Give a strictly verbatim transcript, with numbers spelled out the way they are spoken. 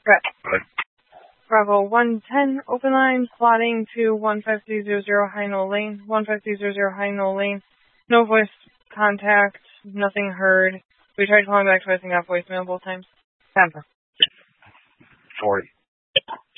Right. Right. Bravo one ten, open line, plotting to one five three zero zero High Knoll Lane. one five three zero zero High Knoll Lane. No voice contact, nothing heard. We tried calling back twice and got voicemail both times. Tampa. forty.